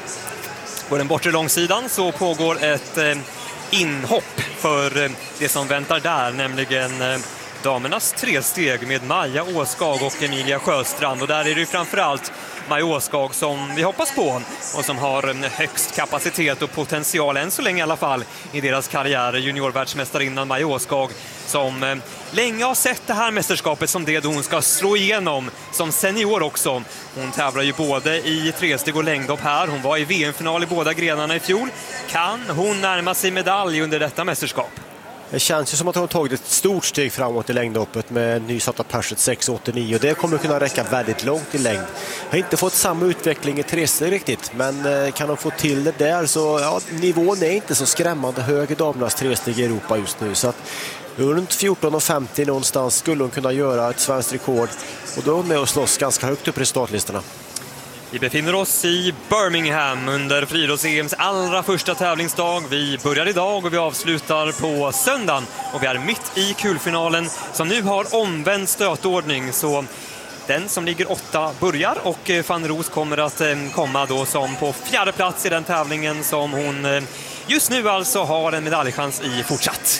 På den bortre långsidan så pågår ett inhopp för det som väntar där, nämligen damernas 3 steg med Maja Åskag och Emilia Sjöstrand. Och där är det ju framförallt Maja Åskag som vi hoppas på och som har högst kapacitet och potential än så länge i alla fall i deras karriär. Juniorvärldsmästarinnan Maja Åskag som länge har sett det här mästerskapet som det då hon ska slå igenom som senior också. Hon tävlar ju både i 3-steg och längdhopp här. Hon var i VM-final i båda grenarna i fjol. Kan hon närma sig medalj under detta mästerskap? Det känns ju som att hon har tagit ett stort steg framåt i längdhoppet med nysatta perset 6,89 och det kommer kunna räcka väldigt långt i längd. Har inte fått samma utveckling i 3-steg riktigt, men kan hon få till det där så ja, nivån är inte så skrämmande hög i damernas 3-steg i Europa just nu, så att runt 14,50 någonstans skulle hon kunna göra ett svenskt rekord och då är hon med och slåss ganska högt upp i resultatlistorna. Vi befinner oss i Birmingham under friidrotts-EMs allra första tävlingsdag. Vi börjar idag och vi avslutar på söndagen. Och vi är mitt i kulfinalen som nu har omvänd stötordning. Så den som ligger 8 börjar och Fanny Roos kommer att komma då som på 4:e plats i den tävlingen som hon just nu alltså har en medaljchans i fortsatt.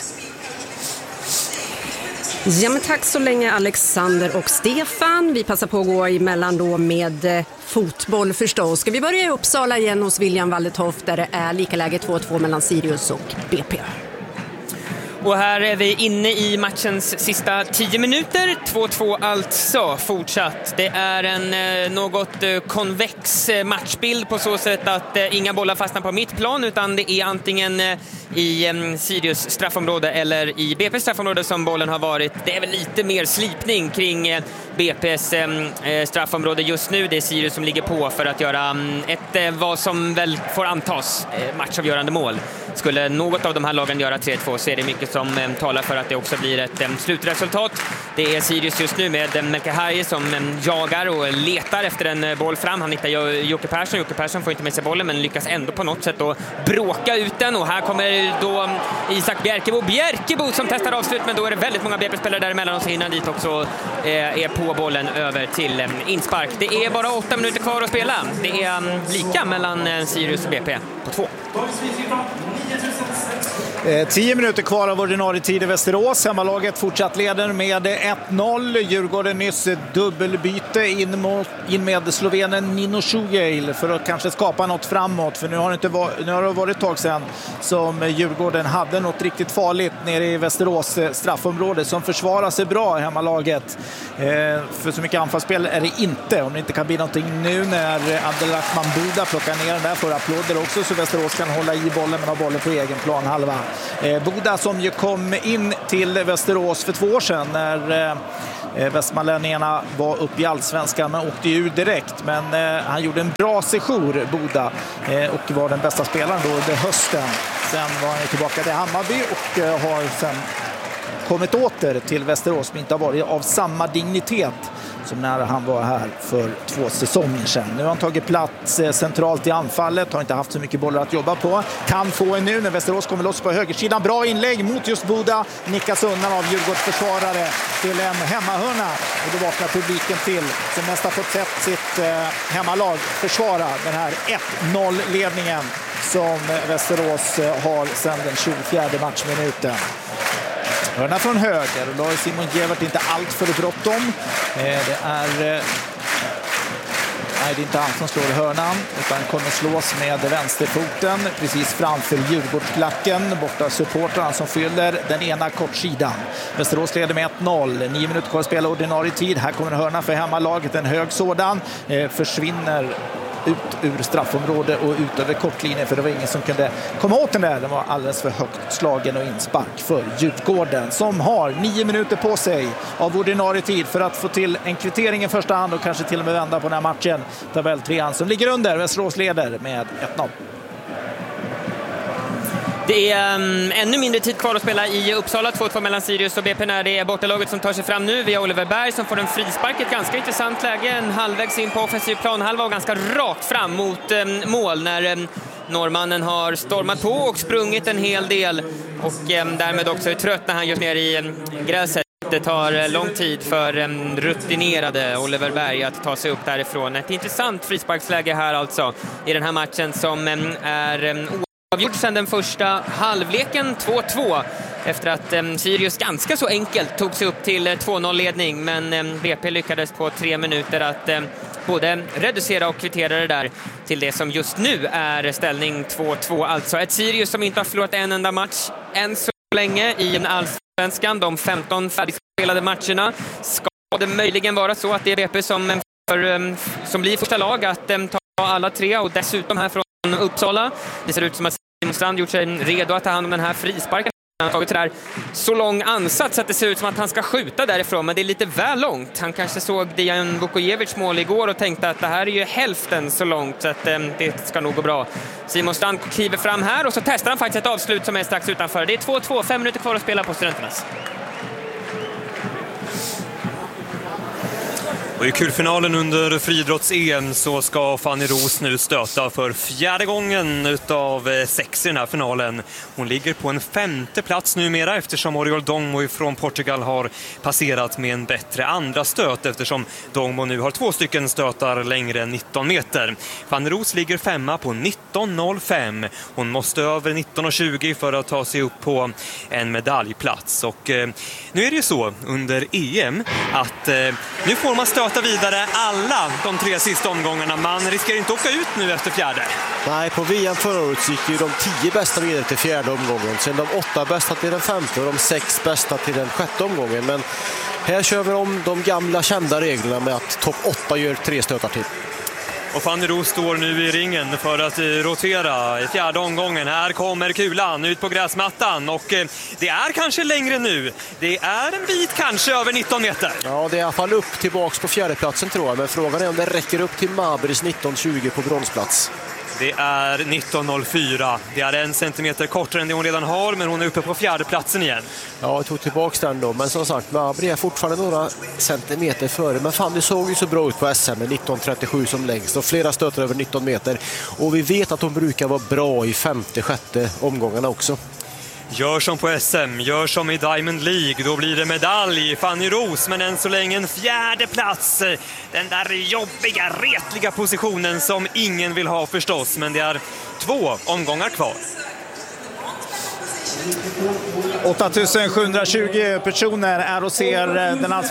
Ja, men tack så länge Alexander och Stefan. Vi passar på att gå emellan då med fotboll förstås. Ska vi börja i Uppsala igen hos William Wallertoft där det är lika läge 2-2 mellan Sirius och BP. Och här är vi inne i matchens sista 10 minuter. 2-2 alltså fortsatt. Det är en något konvex matchbild på så sätt att inga bollar fastnar på mitt plan, utan det är antingen i Sirius straffområde eller i BP:s straffområde som bollen har varit. Det är väl lite mer slipning kring BP:s straffområde just nu. Det är Sirius som ligger på för att göra ett vad som väl får antas matchavgörande mål. Skulle något av de här lagen göra 3-2 så är det mycket som talar för att det också blir ett slutresultat. Det är Sirius just nu med Melke Harje som jagar och letar efter en boll fram. Han hittar Jocke Persson. Jocke Persson får inte med sig bollen men lyckas ändå på något sätt att bråka ut den. Och här kommer då Isak Bjerkebo som testar avslut, men då är det väldigt många BP-spelare däremellan och så hinner dit också är på bollen över till inspark. Det är bara 8 minuter kvar att spela. Det är lika mellan Sirius och BP på 2. 10 minuter kvar av ordinarie tid i Västerås. Hemmalaget fortsatt leder med 1-0. Djurgården nyss dubbelbyte in med slovenen Nino Šugelj för att kanske skapa något framåt. För nu har det varit ett tag sedan som Djurgården hade något riktigt farligt nere i Västerås straffområde som försvarar sig bra, hemmalaget. För så mycket anfallsspel är det inte. Om det inte kan bli någonting nu när Abdelrahman Buda plockar ner den där för applåder också, så Västerås kan hålla i bollen men ha bollen på egen plan halva. Buda som ju kom in till Västerås för 2 år sedan när västmanlänningarna var uppe i Allsvenskan, men åkte ur direkt. Men han gjorde en bra sejour, Buda, och var den bästa spelaren då under hösten. Sen var han tillbaka till Hammarby och har sen kommit åter till Västerås, men inte har varit av samma dignitet som när han var här för 2 säsonger sedan. Nu har han tagit plats centralt i anfallet, har inte haft så mycket bollar att jobba på. Kan få en nu när Västerås kommer loss på högersidan. Bra inlägg mot just Buda, nickas undan av Djurgårds försvarare till en hemmahörna. Och då vaknar publiken till, som mest har fått sett sitt hemmalag försvara den här 1-0-ledningen som Västerås har sedan den 24 matchminuten. Hörna från höger, och då har Simon Gevert inte allt för bråttom. Det är inte han som slår hörnan, utan kommer slås med vänsterfoten precis framför Djurgårdsklacken. Borta supportrarna som fyller den ena kortsidan. Västerås leder med 1-0. 9 minuter kvar att spela ordinarie tid. Här kommer en hörna för hemmalaget, en hög sådan. Försvinner ut ur straffområde och ut över kortlinjen, för det var ingen som kunde komma åt den där. Den var alldeles för högt slagen och inspark för Djurgården, som har 9 minuter på sig av ordinarie tid för att få till en kvittering i första hand och kanske till och med vända på den här matchen. Tabelltrean som ligger under. Västerås leder med 1-0. Det är ännu mindre tid kvar att spela i Uppsala. 2-2 mellan Sirius och BP när det är bortalaget som tar sig fram nu via Oliver Berg som får en frispark. Ett ganska intressant läge. En halvvägs in på offensiv planhalva och ganska rakt fram mot mål när norrmannen har stormat på och sprungit en hel del. Och därmed också är trött när han gör ner i gräset. Det tar lång tid för rutinerade Oliver Berg att ta sig upp därifrån. Ett intressant frisparksläge här alltså i den här matchen som är avgjort sedan den första halvleken 2-2 efter att Sirius ganska så enkelt tog sig upp till 2-0-ledning, men BP lyckades på 3 minuter att både reducera och kvittera det där till det som just nu är ställning 2-2. Alltså ett Sirius som inte har förlorat en enda match än så länge i Allsvenskan. De 15 färdigspelade matcherna. Ska det möjligen vara så att det är BP som blir första lag att ta alla 3 och dessutom här från Uppsala. Det ser ut som att Simon Strand gjort sig redo att ta hand om den här frisparken. Han har tagit sådär så lång ansats att det ser ut som att han ska skjuta därifrån, men det är lite väl långt. Han kanske såg Dejan Vukojevic mål igår och tänkte att det här är ju hälften så långt, så att det ska nog gå bra. Simon Strand kliver fram här och så testar han faktiskt ett avslut som är strax utanför. Det är 2-2, 5 minuter kvar att spela på Studenternas. Och i kulfinalen under friidrotts-EM så ska Fanny Roos nu stöta för 4:e gången utav 6 i den här finalen. Hon ligger på en 5:e plats numera eftersom Oriol Dongmo från Portugal har passerat med en bättre andra stöt, eftersom Dongmo nu har 2 stycken stötar längre än 19 meter. Fanny Roos ligger 5:a på 19.05. Hon måste över 19.20 för att ta sig upp på en medaljplats. Och nu är det ju så under EM att nu får man stöta stöta vidare alla de 3 sista omgångarna. Man riskerar inte åka ut nu efter fjärde. Nej, på VM förra året gick ju de 10 bästa vidare till fjärde omgången. Sen de 8 bästa till den 5:e och de 6 bästa till den 6:e omgången. Men här kör vi om de gamla kända reglerna med att topp 8 gör 3 stötar till. Och Fanny Roos står nu i ringen för att rotera i fjärde omgången. Här kommer kulan ut på gräsmattan och det är kanske längre nu. Det är en bit kanske över 19 meter. Ja, det är i alla fall upp tillbaks på fjärdeplatsen tror jag. Men frågan är om det räcker upp till Mabris 19:20 på bronsplats. Det är 19:04. Det är 1 centimeter kortare än det hon redan har, men hon är uppe på fjärdeplatsen igen. Ja, jag tog tillbaks den då. Men som sagt, Mabri är fortfarande några centimeter före. Men fan, det såg ju så bra ut på SM med 19:37 som längst. Och flera stöter över 19 meter. Och vi vet att de brukar vara bra i 5:e, 6:e omgångarna också. Gör som på SM, gör som i Diamond League. Då blir det medalj, Fanny Roos, men än så länge en 4:e plats. Den där jobbiga, retliga positionen som ingen vill ha förstås. Men det är 2 omgångar kvar. 8720 personer är och ser den